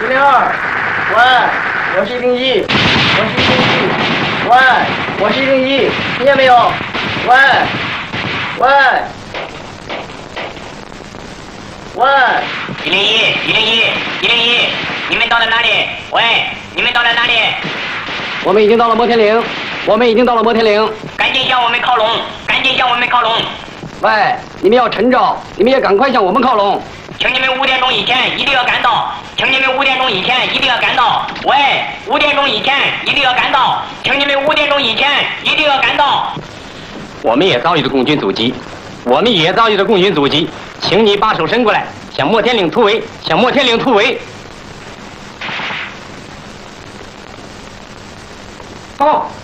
102，喂，我是101，我是101，喂，我是101，听见没有？喂，喂，喂 ，101，你们到了哪里？喂，你们到了哪里？ 我们已经到了摩天岭，我们已经到了摩天岭， 赶紧向我们靠拢，赶紧向我们靠拢。 喂，你们要趁着，你们也赶快向我们靠拢。 请你们5点钟以前一定要赶到，请你们5点钟以前一定要赶到。喂，5点钟以前一定要赶到，请你们5点钟以前一定要赶到。 我们也遭遇了共军阻击，请你把手伸过来，向摩天岭突围，向摩天岭突围。 报告。